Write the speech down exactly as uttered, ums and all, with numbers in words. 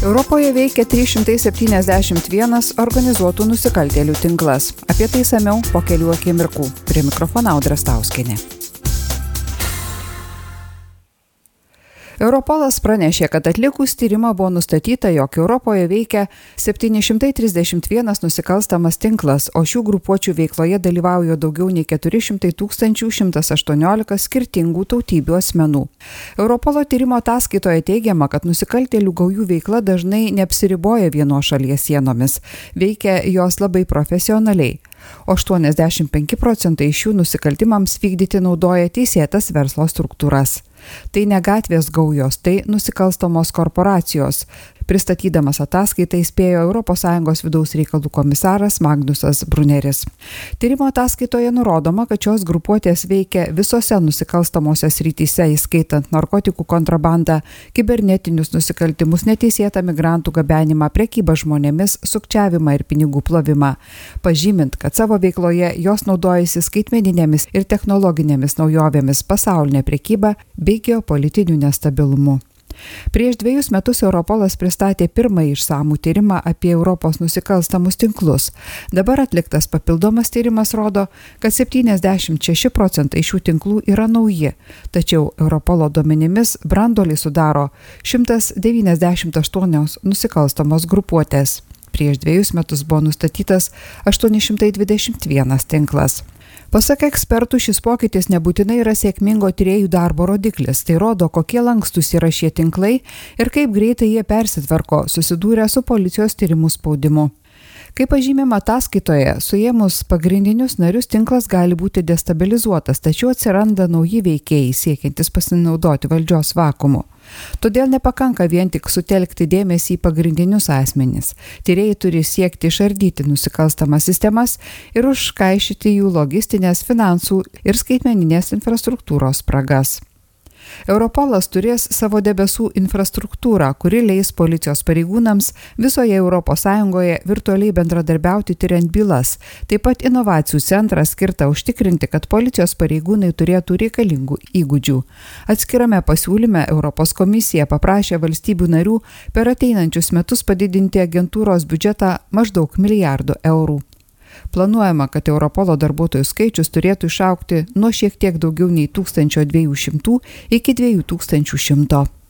Europoje veikia trys šimtai septyniasdešimt vienas organizuotų nusikaltėlių tinklas. Apie tai samiau po kelių akimirkų. Prie mikrofono Audra Stauskienė. Europolas pranešė, kad atlikus tyrimą buvo nustatyta, jog Europoje veikia septyni šimtai trisdešimt vienas nusikalstamas tinklas, o šių grupuočių veikloje dalyvauja daugiau nei keturi šimtai tūkstančių šimtas aštuoniolika skirtingų tautybių asmenų. Europolo tyrimo ataskaitoje teigiama, kad nusikaltėlių gaujų veikla dažnai neapsiriboja vienos šalies sienomis, veikia jos labai profesionaliai. O aštuoniasdešimt penki procentai šių nusikaltimams vykdyti naudoja teisėtas verslo struktūras. Tai ne gatvės gaujos, tai nusikalstamos korporacijos. Pristatydamas ataskaitą įspėjo Europos Sąjungos vidaus reikalų komisaras Magnusas Brunneris. Tyrimo ataskaitoje nurodoma, kad šios grupuotės veikia visose nusikalstamose srityse, įskaitant narkotikų kontrabandą, kibernetinius nusikaltimus, neteisėtą migrantų gabenimą, prekybą žmonėmis, sukčiavimą ir pinigų plovimą. Pažymint, kad savo veikloje jos naudojasi skaitmeninėmis ir technologinėmis naujovėmis, pasaulinė prekyba bei geopolitiniu nestabilumu. Prieš dviejus metus Europolas pristatė pirmąjį išsamų tyrimą apie Europos nusikalstamus tinklus. Dabar atliktas papildomas tyrimas rodo, kad septyniasdešimt šeši procentai šių tinklų yra nauji, tačiau Europolo duomenimis branduolį sudaro šimtas devyniasdešimt aštuonios nusikalstamos grupuotės. Prieš dviejus metus buvo nustatytas aštuoni šimtai dvidešimt vienas tinklas. Pasak ekspertų, šis pokytis nebūtinai yra sėkmingo tyrėjų darbo rodiklis. Tai rodo, kokie lankstus yra šie tinklai ir kaip greitai jie persitvarko, susidūrę su policijos tyrimų spaudimu. Kaip pažymima ataskaitoje, suėmus pagrindinius narius tinklas gali būti destabilizuotas, tačiau atsiranda nauji veikėjai siekiantis pasinaudoti valdžios vakumu. Todėl nepakanka vien tik sutelkti dėmesį į pagrindinius asmenis. Tyrėjai turi siekti išardyti nusikalstamas sistemas ir užkaišyti jų logistinės, finansų ir skaitmeninės infrastruktūros spragas. Europolas turės savo debesų infrastruktūrą, kuri leis policijos pareigūnams visoje Europos Sąjungoje virtualiai bendradarbiauti tyriant bylas. Taip pat inovacijų centrą skirtą užtikrinti, kad policijos pareigūnai turėtų reikalingų įgūdžių. Atskirame pasiūlyme Europos komisija paprašė valstybių narių per ateinančius metus padidinti agentūros biudžetą maždaug milijardu eurų. Planuojama, kad Europolo darbuotojų skaičius turėtų išaugti nuo šiek tiek daugiau nei tūkstančio dviejų šimtų iki dviejų tūkstančių šimto.